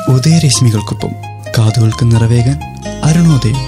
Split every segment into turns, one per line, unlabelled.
ഉദയരശ്മികൾക്കൊപ്പം കാതുകൾക്ക് നിറവേകാൻ അരുണോദയം.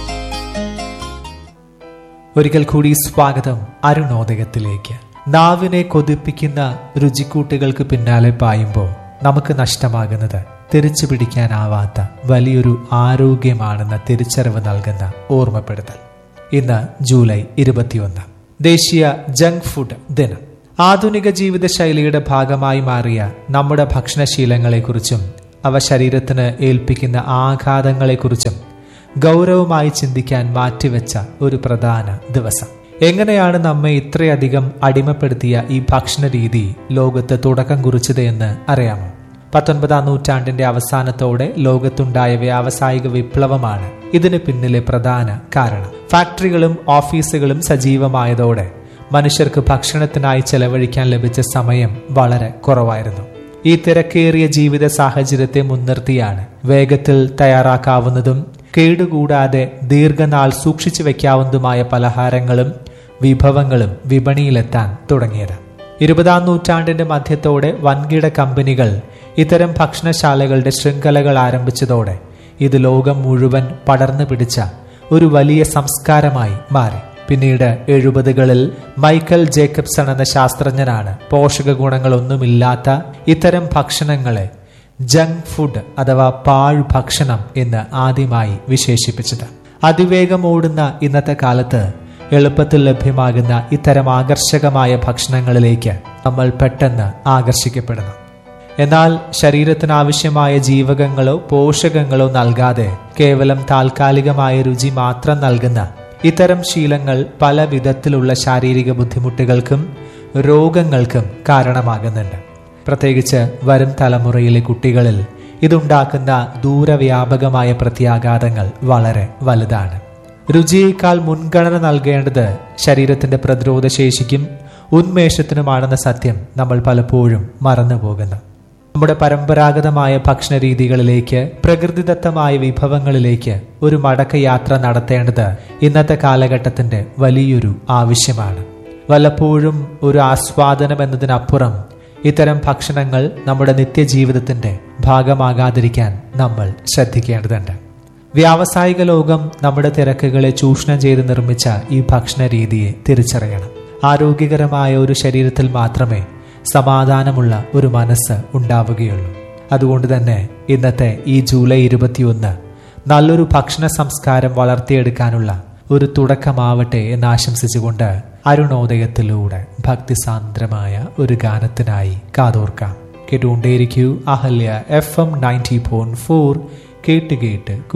ഒരിക്കൽ കൂടി സ്വാഗതം അരുണോദയത്തിലേക്ക്. നാവിനെ കൊതിപ്പിക്കുന്ന രുചിക്കൂട്ടുകൾക്ക് പിന്നാലെ പായുമ്പോൾ നമുക്ക് നഷ്ടമാകുന്നത് തിരിച്ചു പിടിക്കാനാവാത്ത വലിയൊരു ആരോഗ്യമാണെന്ന തിരിച്ചറിവ് നൽകുന്ന ഓർമ്മപ്പെടുത്തൽ. ഇന്ന് ജൂലൈ 21, ദേശീയ ജങ്ക് ഫുഡ് ദിനം. ആധുനിക ജീവിതശൈലിയുടെ ഭാഗമായി മാറിയ നമ്മുടെ ഭക്ഷണശീലങ്ങളെക്കുറിച്ചും അവ ശരീരത്തിന് ഏൽപ്പിക്കുന്ന ആഘാതങ്ങളെക്കുറിച്ചും ഗൗരവമായി ചിന്തിക്കാൻ മാറ്റിവെച്ച ഒരു പ്രധാന ദിവസം. എങ്ങനെയാണ് നമ്മെ ഇത്രയധികം അടിമപ്പെടുത്തിയ ഈ ഭക്ഷണ രീതി ലോകത്ത് തുടക്കം കുറിച്ചത് എന്ന് അറിയാമോ? 19ാം നൂറ്റാണ്ടിന്റെ അവസാനത്തോടെ ലോകത്തുണ്ടായ വ്യാവസായിക വിപ്ലവമാണ് ഇതിന് പിന്നിലെ പ്രധാന കാരണം. ഫാക്ടറികളും ഓഫീസുകളും സജീവമായതോടെ മനുഷ്യർക്ക് ഭക്ഷണത്തിനായി ചെലവഴിക്കാൻ ലഭിച്ച സമയം വളരെ കുറവായിരുന്നു. ഈ തിരക്കേറിയ ജീവിത സാഹചര്യത്തെ മുൻനിർത്തിയാണ് വേഗത്തിൽ തയ്യാറാക്കാവുന്നതും കേടുകൂടാതെ ദീർഘനാൾ സൂക്ഷിച്ചു വെക്കാവുന്നതുമായ പലഹാരങ്ങളും വിഭവങ്ങളും വിപണിയിലെത്താൻ തുടങ്ങിയത്. 20ാം നൂറ്റാണ്ടിന്റെ മധ്യത്തോടെ വൻകിട കമ്പനികൾ ഇത്തരം ഭക്ഷണശാലകളുടെ ശൃംഖലകൾ ആരംഭിച്ചതോടെ ഇത് ലോകം മുഴുവൻ പടർന്നു പിടിച്ച ഒരു വലിയ സംസ്കാരമായി മാറി. പിന്നീട് 70കളിൽ മൈക്കൽ ജേക്കബ്സൺ എന്ന ശാസ്ത്രജ്ഞനാണ് പോഷക ഗുണങ്ങളൊന്നുമില്ലാത്ത ഇത്തരം ഭക്ഷണങ്ങളെ ജങ്ക് ഫുഡ് അഥവാ പാഴ് ഭക്ഷണം എന്ന് ആദ്യമായി വിശേഷിപ്പിച്ചത്. അതിവേഗം ഓടുന്ന ഇന്നത്തെ കാലത്ത് എളുപ്പത്തിൽ ലഭ്യമാകുന്ന ഇത്തരം ആകർഷകമായ ഭക്ഷണങ്ങളിലേക്ക് നമ്മൾ പെട്ടെന്ന് ആകർഷിക്കപ്പെടുന്നു. എന്നാൽ ശരീരത്തിനാവശ്യമായ ജീവകങ്ങളോ പോഷകങ്ങളോ നൽകാതെ കേവലം താൽക്കാലികമായ രുചി മാത്രം നൽകുന്ന ഇത്തരം ശീലങ്ങൾ പല വിധത്തിലുള്ള ശാരീരിക ബുദ്ധിമുട്ടുകൾക്കും രോഗങ്ങൾക്കും കാരണമാകുന്നുണ്ട്. പ്രത്യേകിച്ച് വരും തലമുറയിലെ കുട്ടികളിൽ ഇതുണ്ടാക്കുന്ന ദൂരവ്യാപകമായ പ്രത്യാഘാതങ്ങൾ വളരെ വലുതാണ്. രുചിയേക്കാൾ മുൻഗണന നൽകേണ്ടത് ശരീരത്തിന്റെ പ്രതിരോധശേഷിക്കും ഉന്മേഷത്തിനുമാണെന്ന സത്യം നമ്മൾ പലപ്പോഴും മറന്നുപോകുന്നു. നമ്മുടെ പരമ്പരാഗതമായ ഭക്ഷണ രീതികളിലേക്ക്, പ്രകൃതിദത്തമായ വിഭവങ്ങളിലേക്ക് ഒരു മടക്കയാത്ര നടത്തേണ്ടത് ഇന്നത്തെ കാലഘട്ടത്തിന്റെ വലിയൊരു ആവശ്യമാണ്. വല്ലപ്പോഴും ഒരു ആസ്വാദനം എന്നതിനപ്പുറം ഇത്തരം ഭക്ഷണങ്ങൾ നമ്മുടെ നിത്യജീവിതത്തിന്റെ ഭാഗമാകാതിരിക്കാൻ നമ്മൾ ശ്രദ്ധിക്കേണ്ടതുണ്ട്. വ്യാവസായിക ലോകം നമ്മുടെ തിരക്കുകളെ ചൂഷണം ചെയ്ത് നിർമ്മിച്ച ഈ ഭക്ഷണ രീതിയെ തിരിച്ചറിയണം. ആരോഗ്യകരമായ ഒരു ശരീരത്തിൽ മാത്രമേ സമാധാനമുള്ള ഒരു മനസ്സ് ഉണ്ടാവുകയുള്ളൂ. അതുകൊണ്ട് തന്നെ ഇന്നത്തെ ഈ ജൂലൈ 21 നല്ലൊരു ഭക്ഷണ സംസ്കാരം വളർത്തിയെടുക്കാനുള്ള ഒരു തുടക്കമാവട്ടെ എന്ന് ആശംസിച്ചുകൊണ്ട് അരുണോദയത്തിലൂടെ ഭക്തിസാന്ദ്രമായ ഒരു ഗാനത്തിനായി കാതോർക്കാം. കേട്ടുകൊണ്ടേയിരിക്കൂ അഹല്യ FM 90.4. കേട്ട്